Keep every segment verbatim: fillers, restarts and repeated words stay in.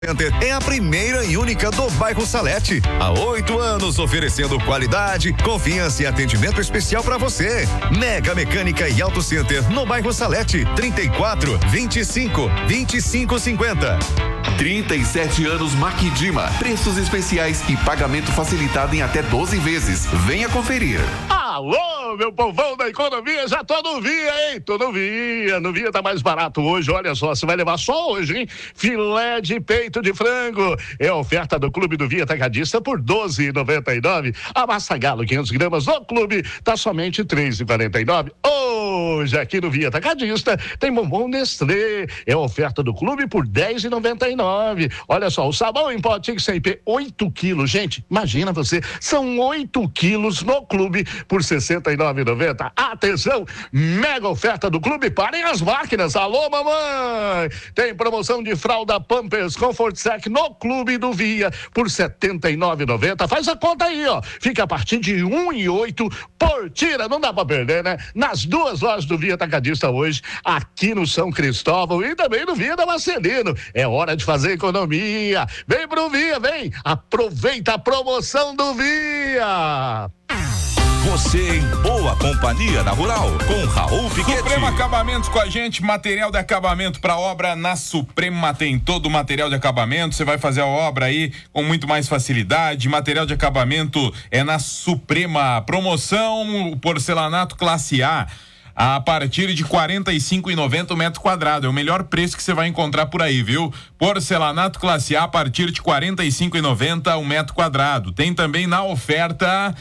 É a primeira e única do bairro Salete. Há oito anos oferecendo qualidade, confiança e atendimento especial para você. Mega Mecânica e Auto Center no bairro Salete. trinta e quatro, vinte e cinco, vinte e cinco, cinquenta. trinta e sete anos Maquidima. Preços especiais e pagamento facilitado em até doze vezes. Venha conferir. Alô, meu povão da economia, já tô no Via, hein? Tô no Via, no Via tá mais barato hoje, olha só, você vai levar só hoje, hein? Filé de peito de frango, é a oferta do Clube do Via Atacadista por doze reais e noventa e nove centavos. A massa galo quinhentos gramas no Clube tá somente três reais e quarenta e nove centavos. Hoje aqui no Via Atacadista tem bombom Nestlé, é a oferta do Clube por dez reais e noventa e nove centavos. Olha só, o sabão em pó Tic cem P, oito quilos, gente, imagina você, são oito quilos no Clube por sessenta e nove reais e noventa centavos. Atenção, mega oferta do Clube, parem as máquinas, alô mamãe, tem promoção de fralda Pampers Comfort Sec no Clube do Via por setenta e nove reais e noventa centavos. Faz a conta aí, ó, fica a partir de um e oito por tira, não dá pra perder, né? Nas duas lojas do Via Atacadista hoje, aqui no São Cristóvão e também no Via da Marcelino. É hora de fazer economia, vem pro Via, vem, aproveita a promoção do Via. Você em boa companhia na Rural, com Raul Piquete. Suprema Acabamentos com a gente, material de acabamento para obra na Suprema, tem todo o material de acabamento, você vai fazer a obra aí com muito mais facilidade. Material de acabamento é na Suprema, promoção porcelanato classe A a partir de quarenta e cinco reais e noventa centavos o metro quadrado, é o melhor preço que você vai encontrar por aí, viu? Porcelanato classe A a partir de quarenta e cinco reais e noventa centavos o metro quadrado. Tem também na oferta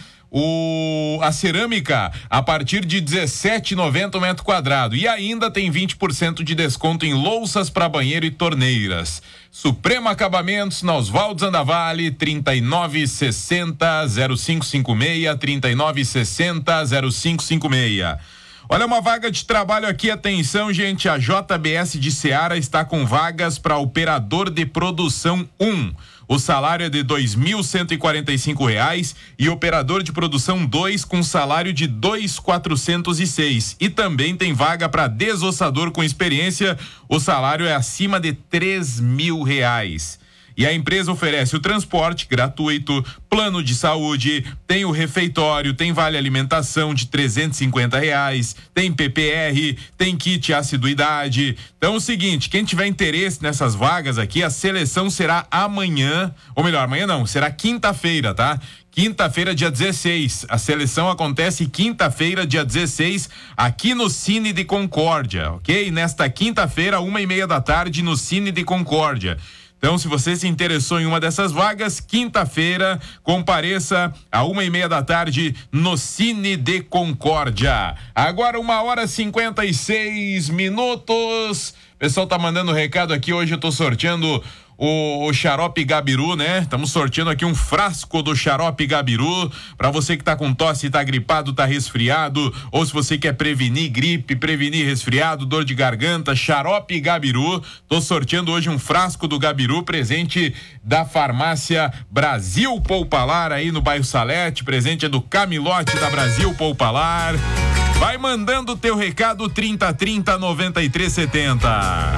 O, a cerâmica a partir de dezessete reais e noventa centavos o metro quadrado, e ainda tem vinte por cento de desconto em louças para banheiro e torneiras. Suprema Acabamentos na Oswaldo Zandavalle, trinta e nove sessenta, zero cinco cinco seis, trinta e nove sessenta, zero cinco cinco seis. Olha, uma vaga de trabalho aqui, atenção, gente, a J B S de Ceará está com vagas para operador de produção um. O salário é de dois mil cento e quarenta e cinco reais e operador de produção dois com salário de dois mil quatrocentos e seis. E também tem vaga para desossador com experiência, o salário é acima de três mil reais. E a empresa oferece o transporte gratuito, plano de saúde, tem o refeitório, tem vale alimentação de trezentos e cinquenta reais, tem P P R, tem kit assiduidade. Então é o seguinte, quem tiver interesse nessas vagas aqui, a seleção será amanhã, ou melhor, amanhã não, será quinta-feira, tá? Quinta-feira, dia dezesseis. A seleção acontece quinta-feira, dia dezesseis, aqui no Cine de Concórdia, ok? Nesta quinta-feira, uma e meia da tarde, no Cine de Concórdia. Então, se você se interessou em uma dessas vagas, quinta-feira, compareça a uma e meia da tarde no Cine de Concórdia. Agora, uma hora e cinquenta e seis minutos. O pessoal tá mandando recado aqui. Hoje eu tô sorteando o, o xarope Gabiru, né? Estamos sorteando aqui um frasco do xarope Gabiru para você que tá com tosse, tá gripado, tá resfriado, ou se você quer prevenir gripe, prevenir resfriado, dor de garganta, xarope Gabiru. Tô sorteando hoje um frasco do Gabiru, presente da farmácia Brasil Poupalar aí no bairro Salete, presente é do Camilote da Brasil Poupalar. Vai mandando o teu recado trinta trinta, noventa e três setenta.